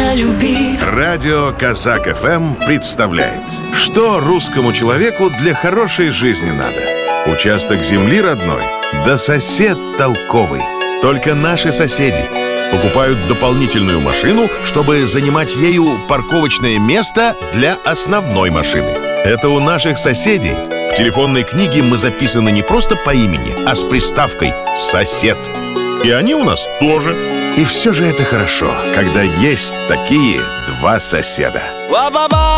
люби. Радио Казак ФМ представляет, что русскому человеку для хорошей жизни надо. Участок земли родной, да сосед толковый. Только наши соседи покупают дополнительную машину, чтобы занимать ею парковочное место для основной машины. Это у наших соседей в телефонной книге мы записаны не просто по имени, а с приставкой «сосед». И они у нас тоже. И все же это хорошо, когда есть такие два соседа.